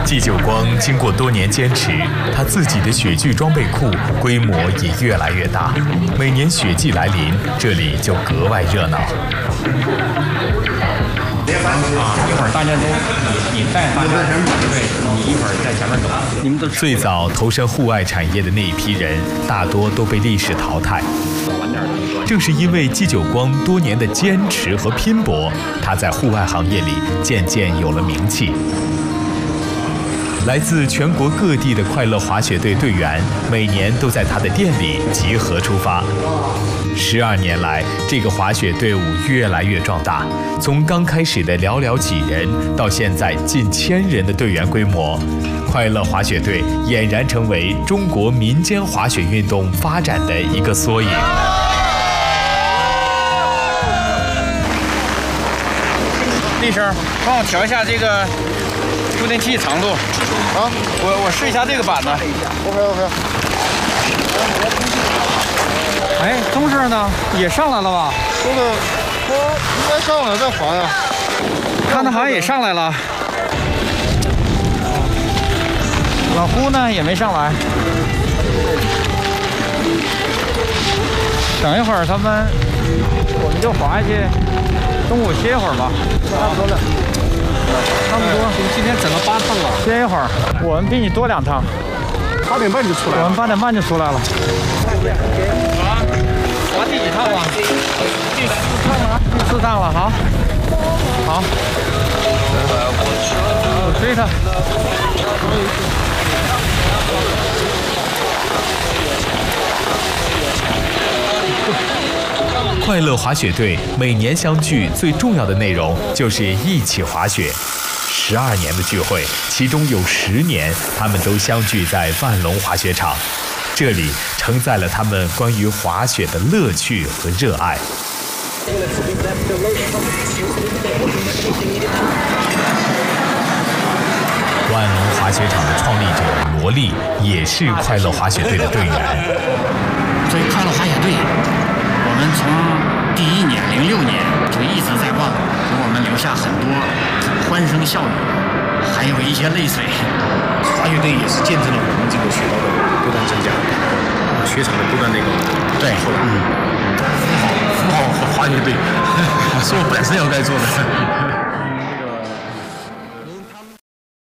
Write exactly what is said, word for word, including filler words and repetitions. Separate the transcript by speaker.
Speaker 1: 季久光经过多年坚持，他自己的雪具装备库规模也越来越大。每年雪季来临，这里就格外热闹。
Speaker 2: 啊，一会儿大家都你你带大家对，你一会儿在前面走。你们都
Speaker 1: 最早投身户外产业的那一批人，大多都被历史淘汰。正是因为季久光多年的坚持和拼搏，他在户外行业里渐渐有了名气。来自全国各地的快乐滑雪队队员，每年都在他的店里集合出发。十二年来，这个滑雪队伍越来越壮大，从刚开始的寥寥几人，到现在近千人的队员规模，快乐滑雪队俨然成为中国民间滑雪运动发展的一个缩影。
Speaker 2: 厉声，帮我调一下这个助听器长度。啊，我我试一下这个板子。OK OK。哎，中声呢？也上来了吧？
Speaker 3: 这个它应该上来再滑呀。
Speaker 2: 看它好像也上来了。老呼呢也没上来。等一会儿他们，我们就滑下去，中午歇一会儿吧。差不多了。差不多。今天整了八趟了。歇一会儿，我们比你多两趟。
Speaker 3: 八点半就出来了。
Speaker 2: 我们八点半就出来了。滑第几趟了？第四趟了。第四趟了，好，好。我追他。
Speaker 1: 快乐滑雪队每年相聚，最重要的内容就是一起滑雪。十二年的聚会，其中有十年他们都相聚在万隆滑雪场，这里承载了他们关于滑雪的乐趣和热爱。万隆滑雪场的创立者罗莉也是快乐滑雪队的队员。
Speaker 4: 所以快乐滑雪队，我们从第一年零六年就一直在万隆，给我们留下很多欢声笑语，还有一些泪水。
Speaker 5: 滑雪队也是见证了我们这个雪道的不断增加，雪场的不断那个
Speaker 4: 对，
Speaker 5: 后来，嗯，扶好扶好滑雪队，是我本身要该做的。